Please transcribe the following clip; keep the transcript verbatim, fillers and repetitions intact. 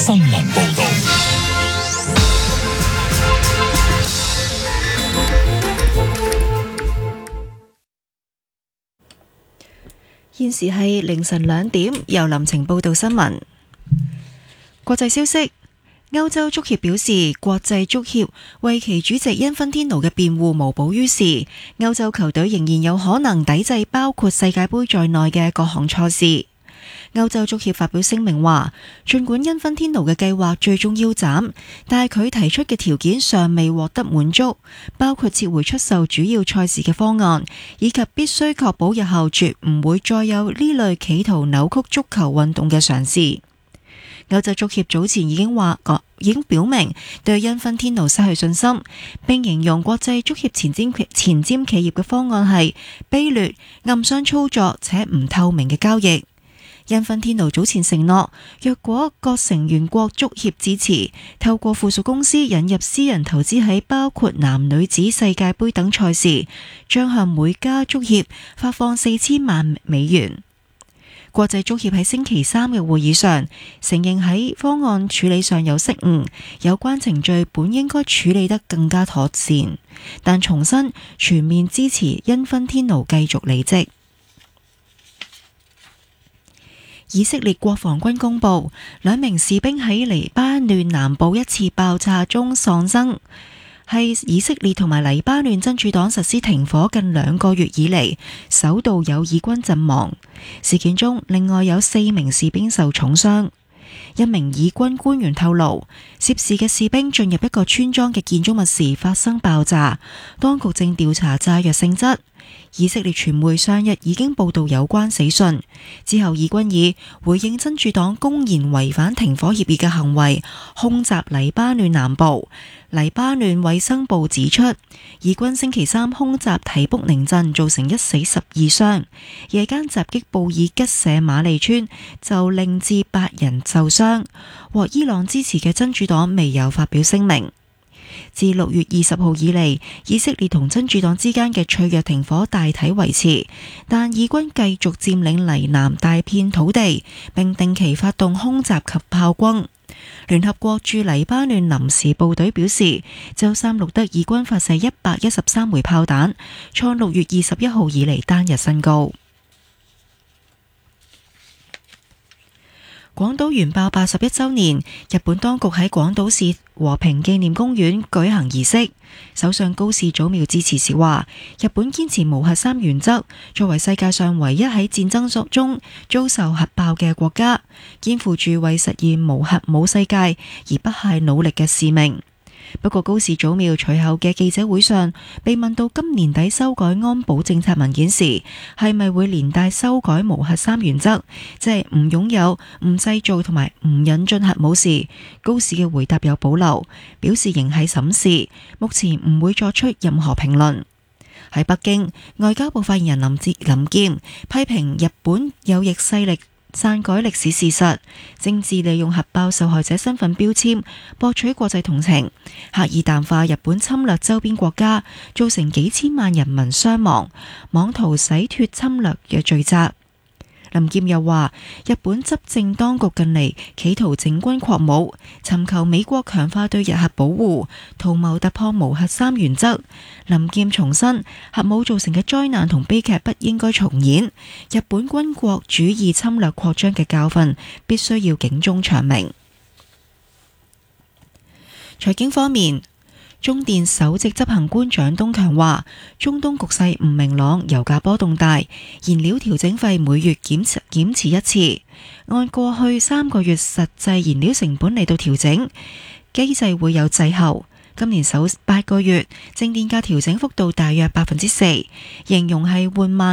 新聞報道。 現時係凌晨兩點，由林晴報道新聞。國際消息，歐洲足協表示，國際足協為其主席因芬天奴嘅辯護無補於事，歐洲球隊仍然有可能抵制包括世界盃在內嘅各項賽事。歐洲足協發表聲明話，儘管因芬天奴嘅計劃最終腰斬，但係佢提出嘅條件尚未獲得滿足，包括撤回出售主要賽事嘅方案，以及必須確保日後絕唔會再有呢類企圖扭曲足球運動嘅嘗試。歐洲足協早前已經話，已經表明對因芬天奴失去信心，並形容國際足協前瞻前瞻企業嘅方案係卑劣、暗箱操作且唔透明嘅交易。因芬天奴早前承諾，若果各成員國足協支持，透過附屬公司引入私人投資喺包括男女子世界盃等賽事，將向每家足協發放四千萬美元。國際足協喺星期三嘅會議上承認喺方案處理上有失誤，有關程序本應該處理得更加妥善，但重申全面支持因芬天奴繼續履職。以色列國防軍公布，兩名士兵喺黎巴嫩南部一次爆炸中喪生，係以色列同埋黎巴嫩真主黨實施停火近兩個月以嚟首度有以軍陣亡。事件中，另外有四名士兵受重傷。一名以軍官員透露，涉事嘅士兵進入一個村莊嘅建築物時發生爆炸，當局正調查炸藥性質。以色列傳媒上日已經報道有關死訊，之後以軍以回應真主黨公然違反停火協議嘅行為，空襲黎巴嫩南部。黎巴嫩衛生部指出，以軍星期三空襲提卜寧鎮，造成一死十二傷；夜間襲擊布爾吉舍馬利村，就令至八人受傷。獲伊朗支持嘅真主黨未有發表聲明。自六月二十號以嚟，以色列同真主黨之間嘅脆弱停火大體維持，但以軍繼續佔領黎南大片土地，並定期發動空襲及炮轟。聯合國駐黎巴嫩臨時部隊表示，周三錄得以軍發射一百一十三枚炮彈，創六月二十一號以嚟單日新高。廣島原爆八十一週年，日本當局喺廣島市和平紀念公園舉行儀式。首相高市早苗致辭時話，日本堅持無核三原則，作為世界上唯一喺戰爭中遭受核爆嘅國家，肩負住為實現無核冇世界而不懈努力嘅使命。不過高市早苗隨後嘅記者會上被問到今年底修改安保政策文件時，係咪會連帶修改無核三原則，即係唔擁有、唔製造同埋唔引進核武時，高市嘅回答有保留，表示仍係審視，目前唔會作出任何評論。喺北京，外交部發言人林志林劍批評日本有逆勢力篡改歷史事實，政治利用核爆受害者身份標籤博取國際同情，刻意淡化日本侵略周邊國家，造成幾千萬人民傷亡，妄圖洗脫侵略嘅罪責。林劍又話，日本執政當局近嚟企圖整軍擴武，尋求美國強化對日核保護，圖謀突破無核三原則。林劍重申，核武造成嘅災難同悲劇不應該重演，日本軍國主義侵略擴張嘅教訓必須要警鐘長鳴。財經方面，中電首席執行官蔣東強話，中東局勢唔明朗，油價波動大，燃料調整費每月檢持檢持一次，按過去三個月實際燃料成本嚟到調整，機制會有滯後。今年首八個月淨電價調整幅度大約百分之四，形容係緩慢